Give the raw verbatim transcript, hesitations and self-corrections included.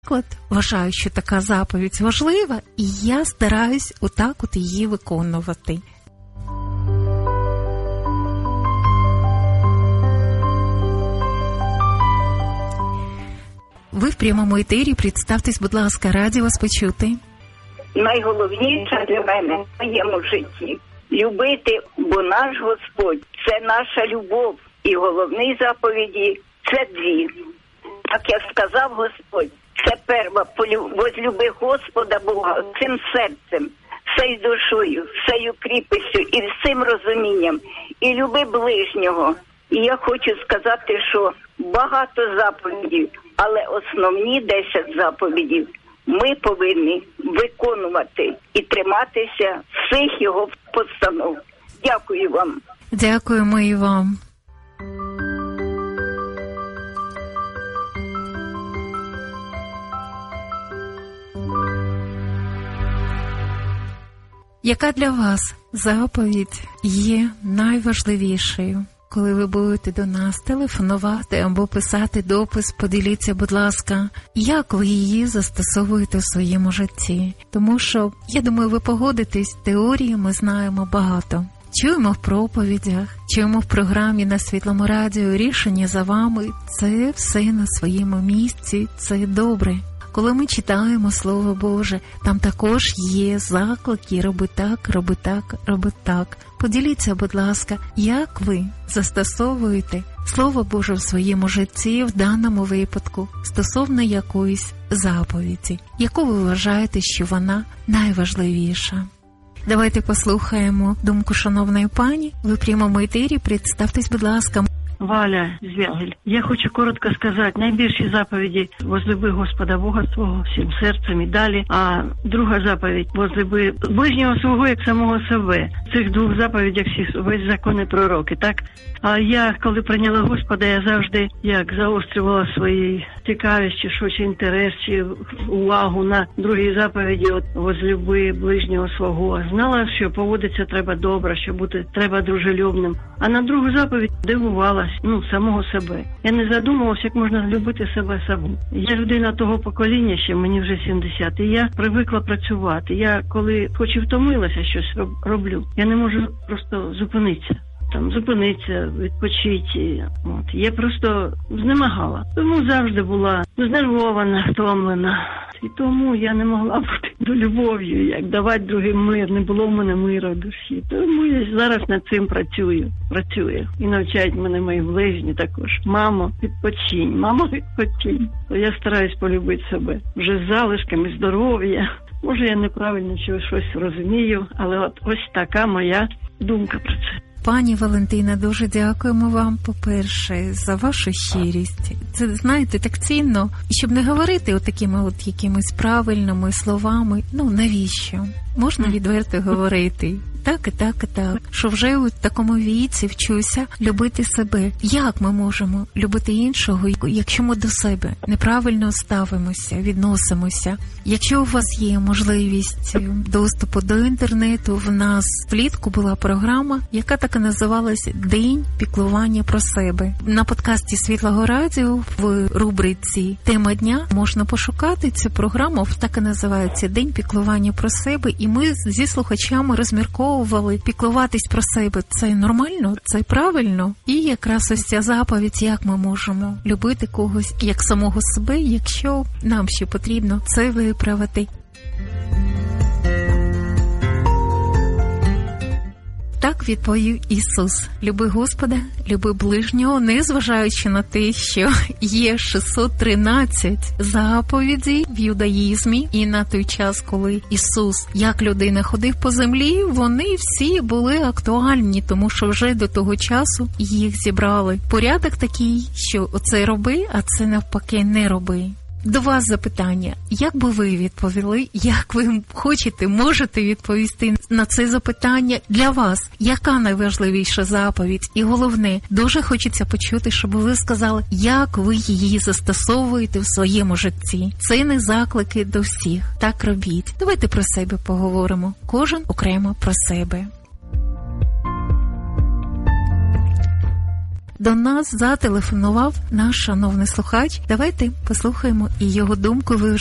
Вважаю, що така заповідь важлива, і я стараюсь отак от її виконувати. Ви в прямому етері, представтесь, будь ласка, раді вас почути. Найголовніше для мене в моєму житті – любити, бо наш Господь – це наша любов. І головні заповіді – це дві. Так як сказав Господь, це перва – возлюби Господа Бога цим серцем, всею душою, всею кріпостю і всім розумінням. І люби ближнього. І я хочу сказати, що багато заповідей, але основні десять заповідей ми повинні виконувати і триматися всіх його постанов. Дякую вам. Дякуємо і вам. Яка для вас заповідь є найважливішою? Коли ви будете до нас телефонувати або писати допис, поділіться, будь ласка, як ви її застосовуєте в своєму житті. Тому що, я думаю, ви погодитесь, теорії ми знаємо багато. Чуємо в проповідях, чуємо в програмі на Світлому радіо, рішення за вами. Це все на своєму місці, це добре. Коли ми читаємо Слово Боже, там також є заклики «роби так, роби так, роби так». Поділіться, будь ласка, як ви застосовуєте Слово Боже в своєму житті в даному випадку стосовно якоїсь заповіді, яку ви вважаєте, що вона найважливіша. Давайте послухаємо думку шановної пані. Ви в прямому етері, представтесь, будь ласка. Валя Звягель. Я хочу коротко сказати, найбільші заповіді возлюби Господа Бога свого всім серцем і далі, а друга заповідь возлюби ближнього свого як самого себе. В цих двох заповідях всі весь закон і пророки, так? А я, коли прийняла Господа, я завжди як заострювала свої цікавість, чи що, чи інтерес, чи увагу на другій заповіді, от возлюби ближнього свого. Знала, що поводитися треба добре, що бути треба дружелюбним. А на другу заповідь дивувалась, ну, самого себе. Я не задумувалася, як можна любити себе саму. Я людина того покоління, ще мені вже сімдесят, і я привикла працювати. Я, коли хоч і втомилася, щось роблю, я не можу просто зупинитися. Там зупинитися, відпочити. От. Я просто знемагала. Тому завжди була знервована, втомлена. І тому я не могла бути до любов'ю, як давати другим мир. Не було в мене миру в душі. Тому я зараз над цим працюю. Працюю. І навчають мене мої ближні також. Мамо, відпочинь. Мамо, відпочинь. То я стараюсь полюбити себе. Вже з залишками здоров'я. Може, я неправильно щось розумію, але от ось така моя думка про це. Пані Валентина, дуже дякуємо вам, по-перше, за вашу щирість. Це, знаєте, так цінно. І щоб не говорити отакими от якимись правильними словами, ну, навіщо? Можна відверто говорити. Так і так і так. Що вже у такому віці вчуся любити себе. Як ми можемо любити іншого, якщо ми до себе неправильно ставимося, відносимося? Якщо у вас є можливість доступу до інтернету, в нас влітку була програма, яка так і називалась «День піклування про себе». На подкасті Світлого радіо в рубриці «Тема дня» можна пошукати цю програму, так і називається «День піклування про себе», і ми зі слухачами розмірковували, піклуватись про себе – це нормально, це правильно. І якраз ось ця заповідь, як ми можемо любити когось як самого себе, якщо нам ще потрібно це виправити. Так відповів Ісус: люби Господа, люби ближнього, незважаючи на те, що є шістсот тринадцять заповідей в юдаїзмі, і на той час, коли Ісус як людина ходив по землі, вони всі були актуальні, тому що вже до того часу їх зібрали. Порядок такий, що оце роби, а це навпаки не роби. До вас запитання. Як би ви відповіли, як ви хочете, можете відповісти на це запитання для вас? Яка найважливіша заповідь? І головне, дуже хочеться почути, щоб ви сказали, як ви її застосовуєте в своєму житті. Це не заклики до всіх. Так робіть. Давайте про себе поговоримо. Кожен окремо про себе. до нас зателефонував наш шановний слухач. Давайте послухаємо і його думку. Ви